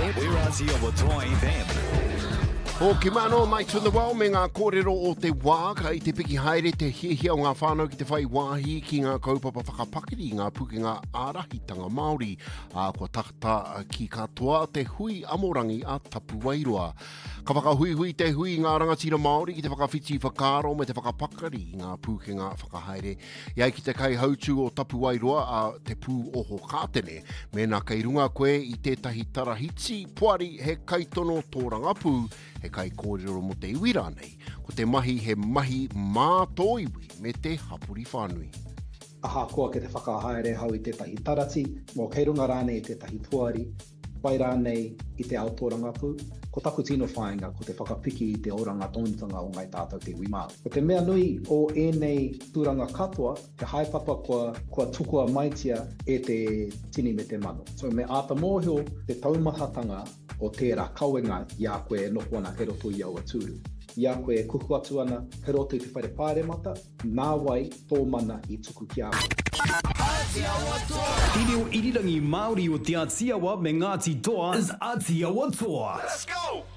We're Aotearoa Toa FM. O ki mano mai tuna wau me ngā kōrero o te wā ka i te piki haere te hiahia o ngā whānau ki te whai wāhi ki ngā kaupapa whakapakiri ngā puke ngā ārahitanga Māori kua takata ki katoa te hui amorangi a Tapu Wairoa. Ka whakahui te hui ngā rangatira Māori ki te whakawhiti whakaro me te whakapakari ngā puke ngā whakahaere. Iai ki te kai hautu o Tapu Wairoa a te pū oho kātene me nā kei runga koe i tētahi tarahiti puari he kaitono tō rangapū he kai kōrero mo te iwira nei, ko te mahi he mahi mātoiwi me te hapuri whānui. Aha koa ke te whakahaere hau i tētahi tarati, mō kei runga rānei i tētahi tuari, pai rānei i te ao tō rangapū, ko taku tino whāinga ko te whakapiki i te oranga tonutanga o ngai tātou te Wimāo. Ko te mea nui o enei tūranga katoa, te haepapa kua tukua maitia e te tini me te mano. So me āta mōhio te taumahatanga o tērā kauenga ia koe e noho ana he roto i aua tūru. Ia koe e kuku atu ana he roto i te whaire pāremata, nā wai tō mana i tuku ki awa. Tini o irirangi Māori o te Aotearoa me Ngāti Toa is Aotearoa Toa. Let's go!